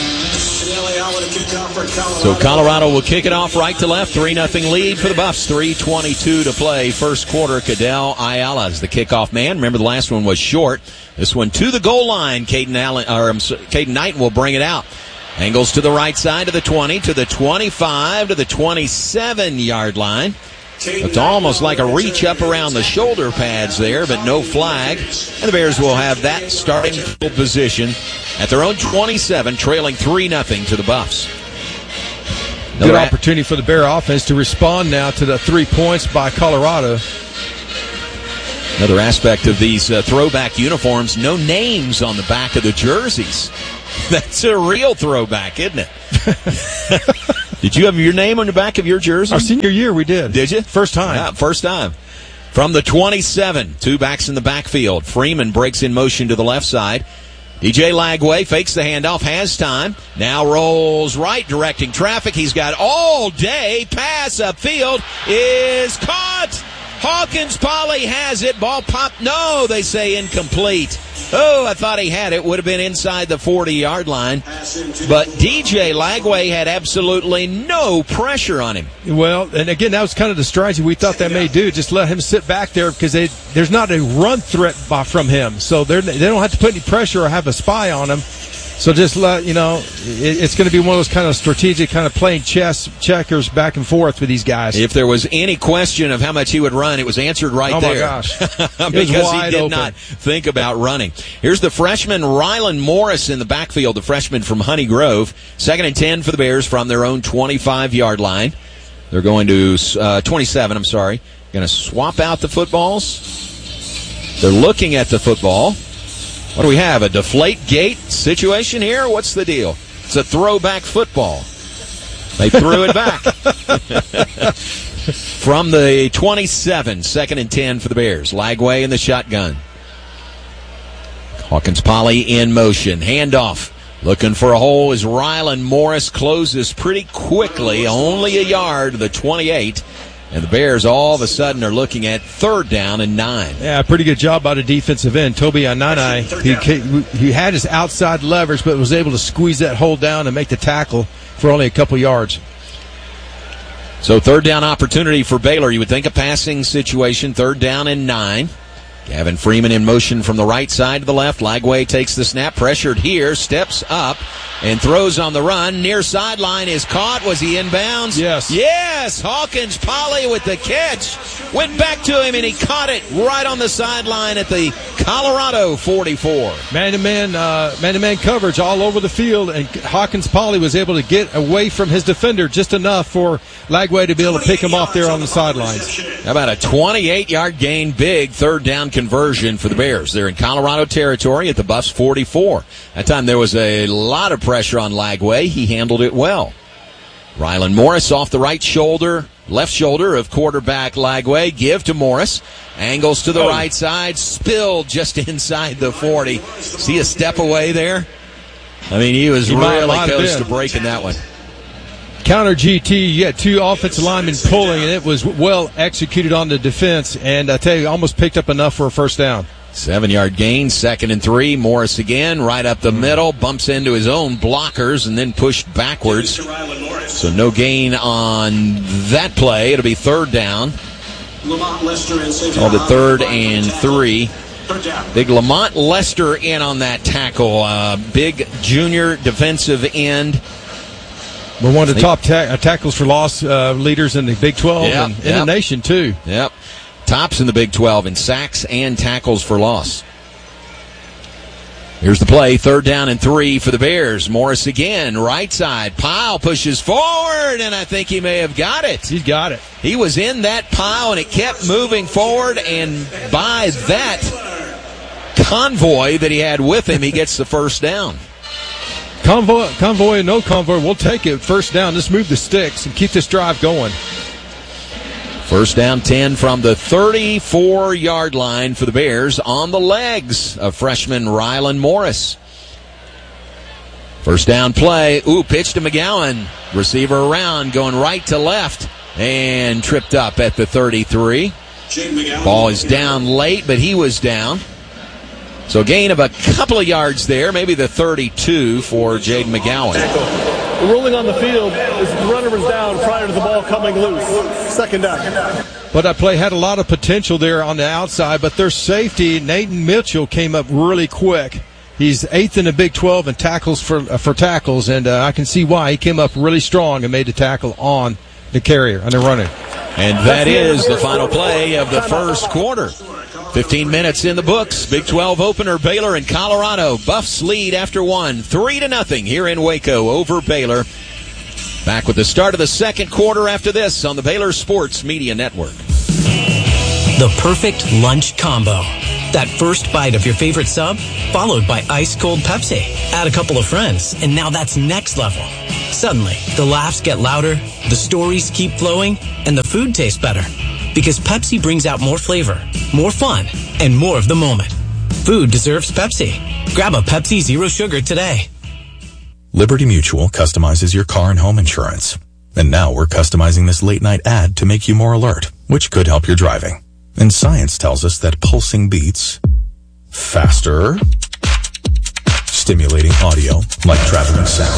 S5: So Colorado will kick it off right to left. three nothing lead for the Buffs. three twenty-two to play. First quarter, Cadell Ayala is the kickoff man. Remember, the last one was short. This one to the goal line. Caden Allen, or um, Caden Knighton will bring it out. Angles to the right side of the twenty, to the twenty-five, to the twenty-seven-yard line. It's almost like a reach up around the shoulder pads there, but no flag. And the Bears will have that starting position at their own twenty-seven, trailing three nothing to the Buffs.
S15: Good Another opportunity for the Bear offense to respond now to the three points by Colorado.
S5: Another aspect of these uh, throwback uniforms, no names on the back of the jerseys. That's a real throwback, isn't it? Did you have your name on the back of your jersey?
S15: Our senior year, we did.
S5: Did you?
S15: First time.
S5: Yeah, first time. From the twenty-seven, two backs in the backfield. Freeman breaks in motion to the left side. D J Lagway fakes the handoff, has time. Now rolls right, directing traffic. He's got all day. Pass upfield is caught. Hawkins Poly has it. Ball popped. No, they say incomplete. Oh, I thought he had it. Would have been inside the forty-yard line. But D J Lagway had absolutely no pressure on him.
S15: Well, and again, that was kind of the strategy we thought they may do. Just let him sit back there because they, there's not a run threat by, from him. So they don't have to put any pressure or have a spy on him. So just let, you know, it, it's going to be one of those kind of strategic, kind of playing chess, checkers back and forth with these guys.
S5: If there was any question of how much he would run, it was answered right
S15: oh
S5: there.
S15: Oh, my gosh.
S5: Because he did
S15: open.
S5: not think about running. Here's the freshman Rylan Morris in the backfield, the freshman from Honey Grove. Second and ten for the Bears from their own twenty-five-yard line. They're going to, uh, twenty-seven, I'm sorry. Going to swap out the footballs. They're looking at the football. What do we have, a deflate gate situation here? What's the deal? It's a throwback football. They threw it back. From the twenty-seven, second and ten for the Bears. Lagway in the shotgun. Hawkins Poly in motion. Handoff. Looking for a hole as Rylan Morris closes pretty quickly. Only a yard, the twenty-eight. And the Bears all of a sudden are looking at third down and nine.
S15: Yeah, pretty good job by the defensive end. Toby Ananai, he, he had his outside leverage, but was able to squeeze that hole down and make the tackle for only a couple yards.
S5: So third down opportunity for Baylor. You would think a passing situation, third down and nine. Gavin Freeman in motion from the right side to the left. Lagway takes the snap, pressured here, steps up, and throws on the run. Near sideline is caught. Was he inbounds?
S15: Yes.
S5: Yes! Hawkins Poly with the catch. Went back to him, and he caught it right on the sideline at the Colorado forty-four.
S15: Man-to-man, uh, man-to-man coverage all over the field, and Hawkins Poly was able to get away from his defender just enough for Lagway to be able to pick him off there on the sidelines.
S5: How about a twenty-eight-yard gain, big third down conversion for the Bears. They're in Colorado territory at the Buffs forty-four. That time there was a lot of pressure on Lagway. He handled it well. Rylan Morris off the right shoulder, left shoulder of quarterback Lagway. Give to Morris. Angles to the oh. right side. Spilled just inside the forty. See a step away there? I mean, he was he really close to breaking that one.
S15: Counter G T, you had two offensive linemen pulling, and it was well executed on the defense, and I tell you, almost picked up enough for a first down.
S5: Seven-yard gain, second and three. Morris again, right up the middle, bumps into his own blockers, and then pushed backwards. So no gain on that play. It'll be third down. Oh, the third and three. Big Lamont Lester in on that tackle. Uh, big junior defensive end.
S15: We're one of the top ta- tackles for loss uh, leaders in the Big twelve
S5: yep,
S15: and in
S5: yep.
S15: the nation, too.
S5: Yep. Tops in the Big twelve in sacks and tackles for loss. Here's the play, third down and three for the Bears. Morris again, right side. Pile pushes forward, and I think he may have got it.
S15: He's got it.
S5: He was in that pile, and it kept moving forward, and by that convoy that he had with him, he gets the first down.
S15: Convoy, convoy, no convoy, we'll take it. First down, let's move the sticks and keep this drive going.
S5: First down ten from the thirty-four-yard line for the Bears on the legs of freshman Rylan Morris. First down play. Ooh, pitch to McGowan. Receiver around, going right to left, and tripped up at the thirty-three. Ball is down late, but he was down. So a gain of a couple of yards there, maybe the thirty-two for Jaden McGowan.
S6: The ruling on the field is the runner was down prior to the ball coming loose. Second down.
S15: But that play had a lot of potential there on the outside, but their safety, Nathan Mitchell, came up really quick. He's eighth in the Big twelve in tackles for uh, for tackles, and uh, I can see why. He came up really strong and made the tackle on the carrier, and they're running.
S5: And that is the final play of the first quarter. fifteen minutes in the books. Big twelve opener, Baylor and Colorado. Buffs lead after one, three to nothing here in Waco over Baylor. Back with the start of the second quarter after this on the Baylor Sports Media Network.
S17: The perfect lunch combo. That first bite of your favorite sub, followed by ice-cold Pepsi. Add a couple of friends, and now that's next level. Suddenly, the laughs get louder, the stories keep flowing, and the food tastes better. Because Pepsi brings out more flavor, more fun, and more of the moment. Food deserves Pepsi. Grab a Pepsi Zero Sugar today.
S7: Liberty Mutual customizes your car and home insurance. And now we're customizing this late-night ad to make you more alert, which could help your driving. And science tells us that pulsing beats, faster, stimulating audio like traveling sound,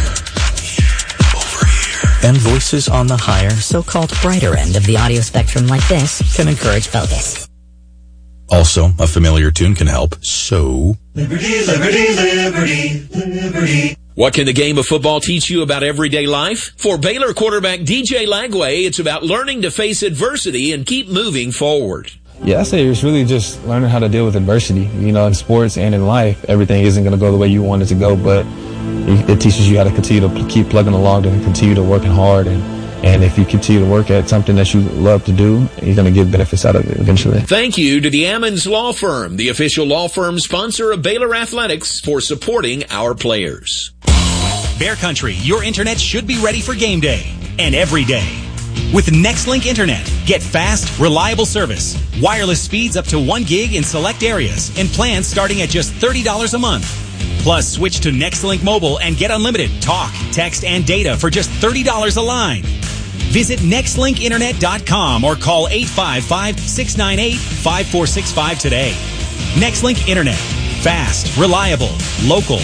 S7: over here,
S9: and voices on the higher, so-called brighter end of the audio spectrum like this can encourage focus.
S7: Also, a familiar tune can help, so...
S23: Liberty, liberty, liberty, liberty.
S5: What can the game of football teach you about everyday life? For Baylor quarterback D J Lagway, it's about learning to face adversity and keep moving forward.
S24: Yeah, I say it's really just learning how to deal with adversity. You know, in sports and in life, everything isn't going to go the way you want it to go, but it teaches you how to continue to keep plugging along and continue to working hard. And, and if you continue to work at something that you love to do, you're going to get benefits out of it eventually.
S5: Thank you to the Ammons Law Firm, the official law firm sponsor of Baylor Athletics, for supporting our players.
S1: Bear Country, your internet should be ready for game day and every day. With Nextlink Internet, get fast, reliable service, wireless speeds up to one gig in select areas, and plans starting at just thirty dollars a month. Plus, switch to Nextlink Mobile and get unlimited talk, text, and data for just thirty dollars a line. Visit nextlink internet dot com or call eight five five, six nine eight, five four six five today. Nextlink Internet. Fast, reliable, local.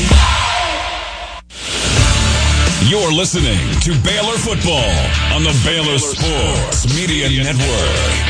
S4: You're listening to Baylor Football on the Baylor Sports Media Network.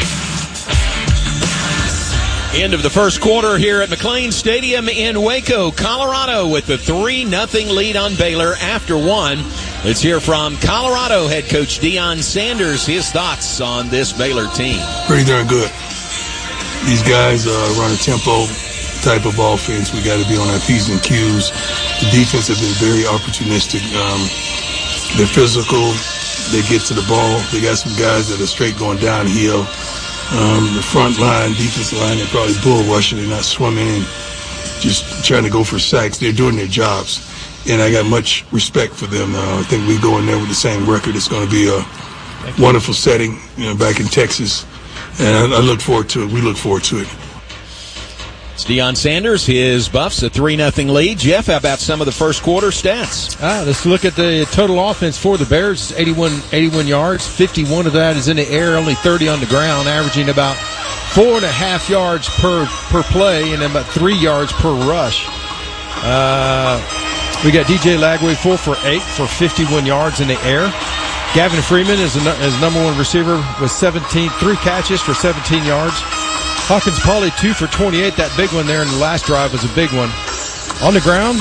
S5: End of the first quarter here at McLean Stadium in Waco, Colorado, with the three nothing lead on Baylor after one. Let's hear from Colorado head coach Deion Sanders, his thoughts on this Baylor team.
S8: Pretty darn good. These guys uh, run a tempo type of offense. We got to be on our P's and Q's. The defense has been very opportunistic. Um, they're physical. They get to the ball. They got some guys that are straight going downhill. Um, the front line, defensive line, they're probably bull rushing. They're not swimming and just trying to go for sacks. They're doing their jobs. And I got much respect for them. Uh, I think we go in there with the same record. It's going to be a wonderful setting, you know, back in Texas. And I, I look forward to it. We look forward to it.
S5: It's Deion Sanders, his Buffs, a three nothing lead. Jeff, how about some of the first quarter stats?
S15: Ah, let's look at the total offense for the Bears. It's eighty-one, eighty-one yards. fifty-one of that is in the air, only thirty on the ground, averaging about four and a half yards per, per play and about three yards per rush. Uh, we got D J Lagway four for eight for fifty-one yards in the air. Gavin Freeman is the is number one receiver with seventeen, three catches for seventeen yards. Hawkins Pauley, two for twenty-eight. That big one there in the last drive was a big one. On the ground,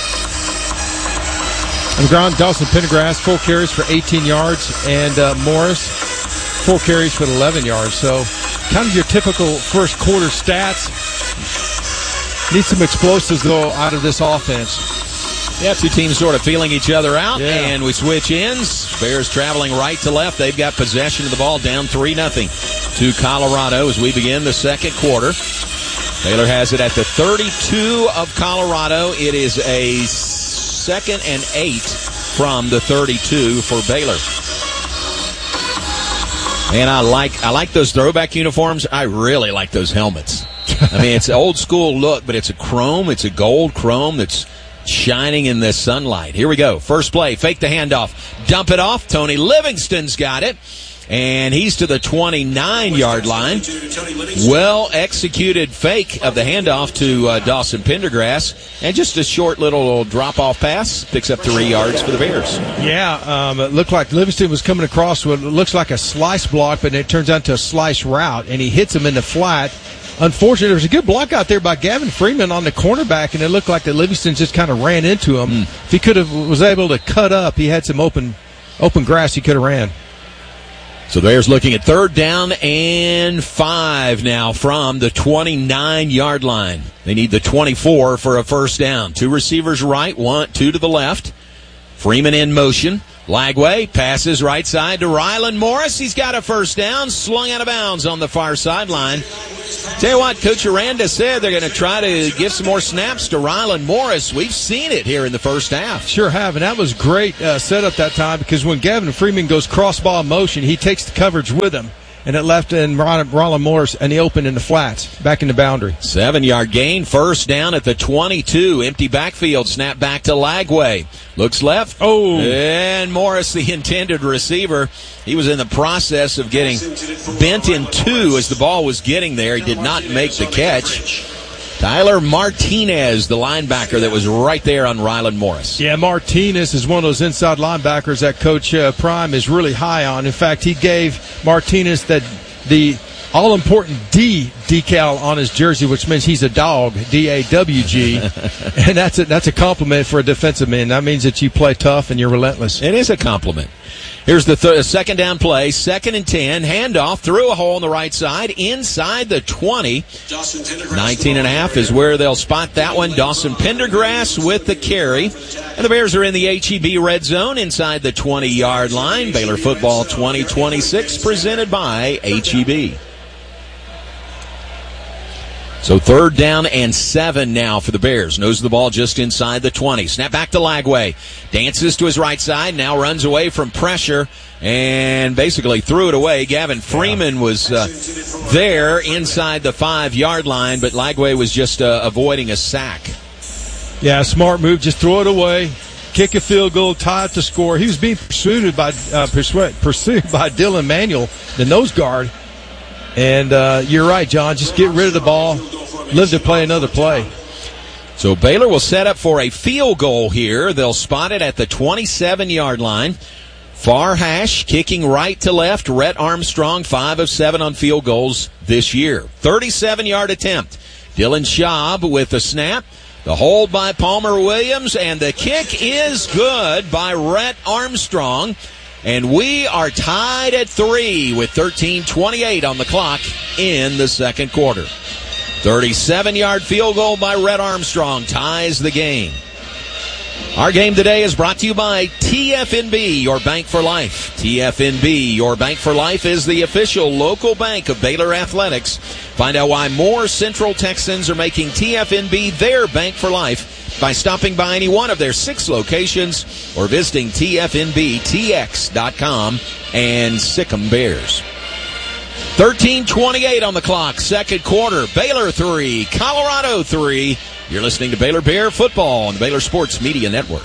S15: on the ground, Dawson Pendergrass, full carries for eighteen yards, and uh, Morris, full carries for eleven yards. So kind of your typical first quarter stats. Need some explosives, though, out of this offense.
S5: Yeah, two teams sort of feeling each other out,
S15: yeah.
S5: And we switch ends. Bears traveling right to left. They've got possession of the ball, down three nothing to Colorado as we begin the second quarter. Baylor has it at the thirty-two of Colorado. It is a second and eight from the thirty-two for Baylor. And I like I like those throwback uniforms. I really like those helmets. I mean, it's an old school look, but it's a chrome. It's a gold chrome that's shining in the sunlight. Here we go. First play. Fake the handoff. Dump it off. Tony Livingston's got it. And he's to the twenty-nine-yard line. Well executed fake of the handoff to uh, Dawson Pendergrass. And just a short little drop-off pass. Picks up three yards for the Bears.
S15: Yeah, um, it looked like Livingston was coming across what looks like a slice block, but it turns out to a slice route. And he hits him in the flat. Unfortunately, there was a good block out there by Gavin Freeman on the cornerback, and it looked like that Livingston just kind of ran into him. Mm. If he could have was able to cut up, he had some open open grass he could have ran.
S5: So the Bears looking at third down and five now from the twenty-nine-yard line. They need the twenty-four for a first down. Two receivers right, one, two to the left. Freeman in motion. Lagway passes right side to Rylan Morris. He's got a first down, slung out of bounds on the far sideline. Tell you what, Coach Aranda said they're going to try to give some more snaps to Rylan Morris. We've seen it here in the first half.
S15: Sure have, and that was great uh, setup that time because when Gavin Freeman goes cross-ball motion, he takes the coverage with him. And it left in Rylan Morris, and he opened in the flats, back in the boundary.
S5: Seven-yard gain, first down at the twenty-two. Empty backfield, snap back to Lagway. Looks left.
S15: Oh.
S5: And Morris, the intended receiver, he was in the process of getting bent in two as the ball was getting there. He did not make the catch. Tyler Martinez, the linebacker that was right there on Rylan Morris.
S15: Yeah, Martinez is one of those inside linebackers that Coach uh, Prime is really high on. In fact, he gave Martinez that the all-important D decal on his jersey, which means he's a dog, D A W G. And that's a, that's a compliment for a defensive man. That means that you play tough and you're relentless.
S5: It is a compliment. Here's the th- second down play, second and ten, handoff through a hole on the right side, inside the twenty. nineteen and a half is where they'll spot that one. Dawson Pendergrass with the carry. And the Bears are in the H E B red zone inside the twenty-yard line. Baylor football twenty twenty-six presented by H E B. So third down and seven now for the Bears. Nose of the ball just inside the twenty. Snap back to Lagway. Dances to his right side. Now runs away from pressure and basically threw it away. Gavin Freeman was uh, there inside the five-yard line, but Lagway was just uh, avoiding a sack.
S15: Yeah, smart move. Just throw it away. Kick a field goal, tie it to score. He was being pursued by uh, pursued, pursued by Dylan Manuel, the nose guard. And uh, you're right, John. Just get rid of the ball. Live to play another play.
S5: So Baylor will set up for a field goal here. They'll spot it at the twenty-seven-yard line. Far hash, kicking right to left. Rhett Armstrong, five of seven on field goals this year. thirty-seven-yard attempt. Dylan Schaub with the snap. The hold by Palmer Williams, and the kick is good by Rhett Armstrong. And we are tied at three with thirteen twenty-eight on the clock in the second quarter. thirty-seven-yard field goal by Rhett Armstrong ties the game. Our game today is brought to you by T F N B, your bank for life. T F N B, your bank for life, is the official local bank of Baylor Athletics. Find out why more Central Texans are making T F N B their bank for life by stopping by any one of their six locations or visiting T F N B T X dot com and Sikkim Bears. thirteen twenty-eight on the clock, second quarter. Baylor three, Colorado three. You're listening to Baylor Bear Football on the Baylor Sports Media Network.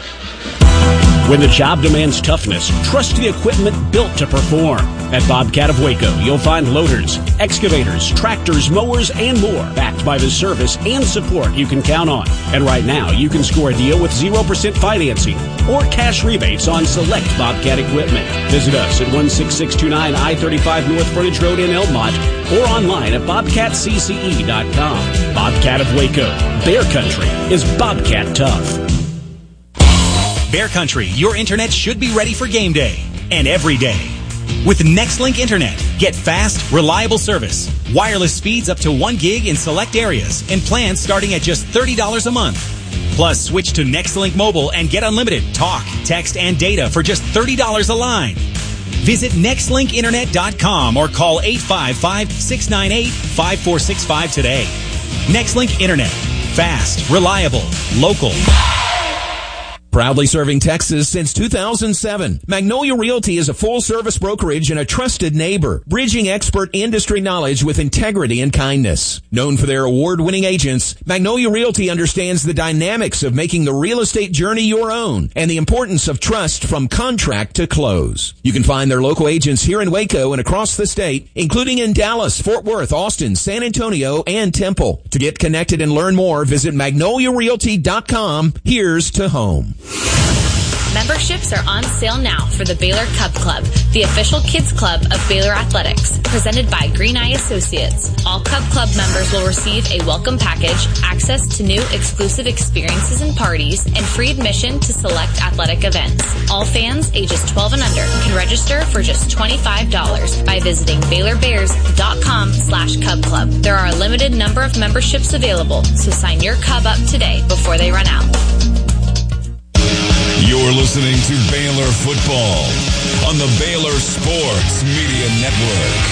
S10: When the job demands toughness, trust the equipment built to perform. At Bobcat of Waco, you'll find loaders, excavators, tractors, mowers, and more, backed by the service and support you can count on. And right now, you can score a deal with zero percent financing or cash rebates on select Bobcat equipment. Visit us at one six six two nine I thirty-five North Frontage Road in Elmont or online at bobcat c c e dot com. Bobcat of Waco. Bear Country is Bobcat tough.
S1: Bear Country, your internet should be ready for game day and every day. With Nextlink Internet, get fast, reliable service, wireless speeds up to one gig in select areas, and plans starting at just thirty dollars a month. Plus, switch to Nextlink Mobile and get unlimited talk, text, and data for just thirty dollars a line. Visit nextlink internet dot com or call eight five five, six nine eight, five four six five today. Nextlink Internet. Fast, reliable, local.
S11: Proudly serving Texas since two thousand seven, Magnolia Realty is a full-service brokerage and a trusted neighbor, bridging expert industry knowledge with integrity and kindness. Known for their award-winning agents, Magnolia Realty understands the dynamics of making the real estate journey your own and the importance of trust from contract to close. You can find their local agents here in Waco and across the state, including in Dallas, Fort Worth, Austin, San Antonio, and Temple. To get connected and learn more, visit magnolia realty dot com. Here's to home.
S3: Memberships are on sale now for the Baylor Cub Club, the official kids club of Baylor Athletics, presented by Green Eye Associates. All Cub Club members will receive a welcome package, access to new exclusive experiences and parties, and free admission to select athletic events. All fans ages twelve and under can register for just twenty-five dollars by visiting Baylor Bears dot com slash Cub Club. There are a limited number of memberships available, so sign your Cub up today before they run out.
S4: You're listening to Baylor Football on the Baylor Sports Media Network.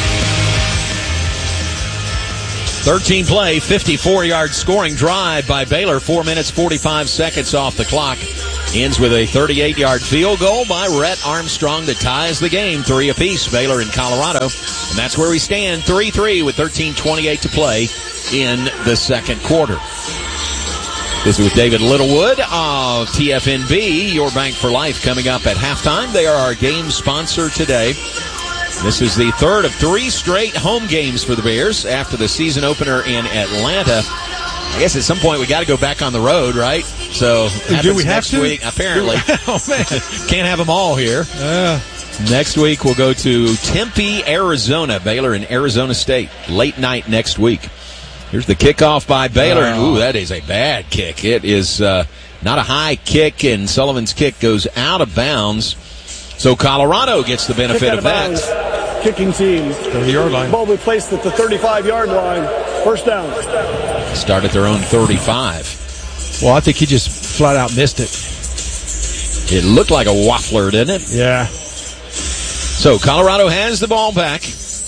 S5: thirteen play, fifty-four yard scoring drive by Baylor. Four minutes, forty-five seconds off the clock. Ends with a thirty-eight yard field goal by Rhett Armstrong that ties the game three apiece, Baylor and Colorado. And that's where we stand, three three with thirteen twenty-eight to play in the second quarter. This is with David Littlewood of T F N B, Your Bank for Life, coming up at halftime. They are our game sponsor today. This is the third of three straight home games for the Bears after the season opener in Atlanta. I guess at some point we got to go back on the road, right? So
S15: do we have
S5: next
S15: to?
S5: Week, apparently.
S15: Oh, man.
S5: Can't have them all here.
S15: Uh.
S5: Next week we'll go to Tempe, Arizona. Baylor and Arizona State. Late night next week. Here's the kickoff by Baylor. And, ooh, that is a bad kick. It is uh, not a high kick, and Sullivan's kick goes out of bounds. So Colorado gets the benefit of, of that.
S6: Bounds. Kicking team.
S15: thirty-yard line.
S6: Ball will be placed at the thirty-five yard line. First down.
S5: Start at their own thirty-five.
S15: Well, I think he just flat out missed it.
S5: It looked like a waffler, didn't it?
S15: Yeah.
S5: So Colorado has the ball back.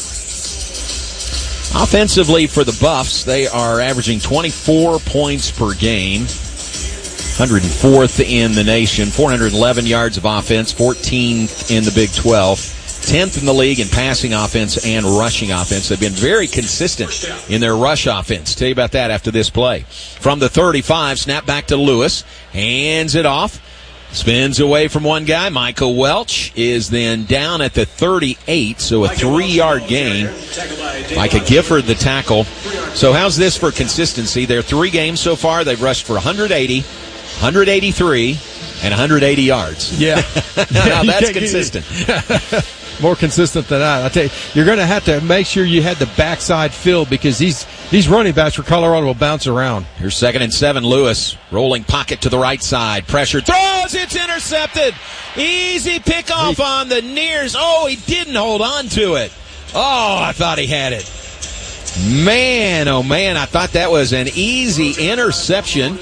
S5: Offensively for the Buffs, they are averaging twenty-four points per game. one hundred fourth in the nation, four hundred eleven yards of offense, fourteenth in the Big twelve, tenth in the league in passing offense and rushing offense. They've been very consistent in their rush offense. Tell you about that after this play. From the thirty-five, snap back to Lewis, hands it off, spins away from one guy. Michael Welch is then down at the thirty-eight, so a three-yard gain. Micah Gifford, the tackle. So how's this for consistency? Their three games so far, they've rushed for one hundred eighty, one eighty-three, and one hundred eighty yards.
S15: Yeah.
S5: Now that's consistent.
S15: More consistent than that. I tell you, you're going to have to make sure you had the backside filled because these these running backs for Colorado will bounce around.
S5: Here's second and seven. Lewis rolling pocket to the right side. Pressure throws. It's intercepted. Easy pickoff on the nears. Oh, he didn't hold on to it. Oh, I thought he had it. Man, oh man, I thought that was an easy interception.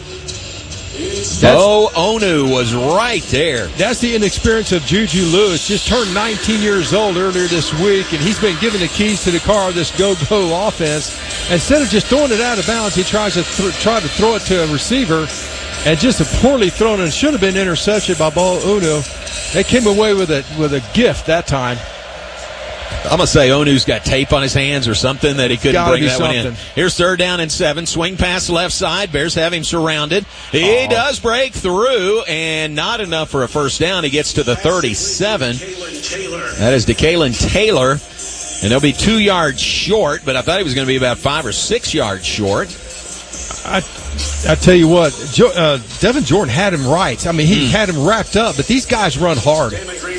S5: Bo Onu was right there.
S15: That's the inexperience of Juju Lewis. Just turned nineteen years old earlier this week, and he's been given the keys to the car of this go-go offense. Instead of just throwing it out of bounds, he tries to th- try to throw it to a receiver, and just a poorly thrown, and should have been intercepted by Bo Onu. They came away with a with a gift that time.
S5: I'm going to say Onu's got tape on his hands or something that he couldn't bring that
S15: something.
S5: one in. Here's third down and seven. Swing pass left side. Bears have him surrounded. He Aww. does break through, and not enough for a first down. He gets to the thirty-seven. That is DeKalen Taylor. And they'll be two yards short, but I thought he was going to be about five or six yards short.
S15: I I tell you what, jo- uh, Devin Jordan had him right. I mean, he mm. had him wrapped up, but these guys run hard.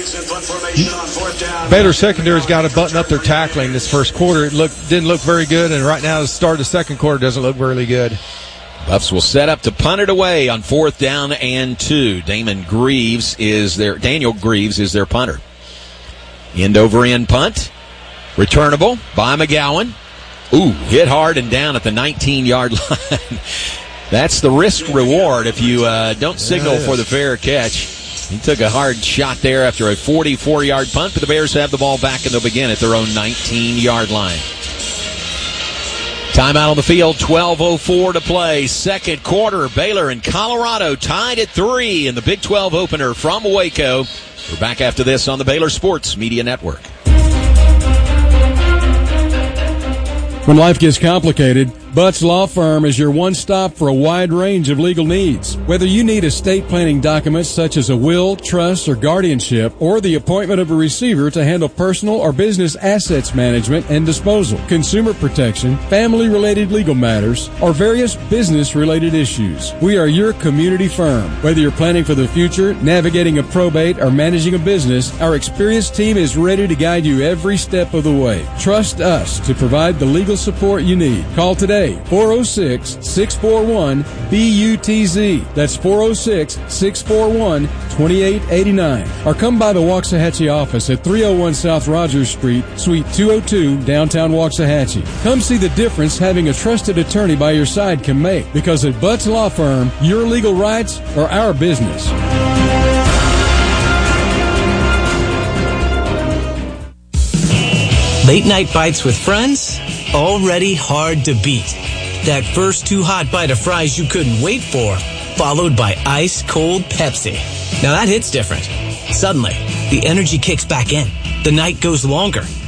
S15: Baylor secondary's got to button up their tackling this first quarter. It looked didn't look very good, and right now the start of the second quarter doesn't look really good.
S5: Buffs will set up to punt it away on fourth down and two. Damon Greaves is their Daniel Greaves is their punter. End over end punt, returnable by McGowan. Ooh, hit hard and down at the nineteen-yard line. That's the risk reward if you uh, don't signal for the fair catch. He took a hard shot there after a forty-four yard punt, but the Bears have the ball back, and they'll begin at their own nineteen-yard line. Timeout on the field, twelve oh four to play. Second quarter, Baylor and Colorado tied at three in the Big twelve opener from Waco. We're back after this on the Baylor Sports Media Network.
S2: When life gets complicated, Butts Law Firm is your one-stop for a wide range of legal needs. Whether you need estate planning documents such as a will, trust, or guardianship, or the appointment of a receiver to handle personal or business assets management and disposal, consumer protection, family-related legal matters, or various business-related issues, we are your community firm. Whether you're planning for the future, navigating a probate, or managing a business, our experienced team is ready to guide you every step of the way. Trust us to provide the legal support you need. Call today, four oh six, six four one, B U T Z. That's four oh six, six four one, two eight eight nine. Or come by the Waxahachie office at three oh one South Rogers Street, Suite two oh two, downtown Waxahachie. Come see the difference having a trusted attorney by your side can make, because at Butts Law Firm, your legal rights are our business.
S17: Late night bites with friends? Already hard to beat. That first too hot bite of fries you couldn't wait for, followed by ice cold Pepsi. Now that hits different. Suddenly, the energy kicks back in. The night goes longer,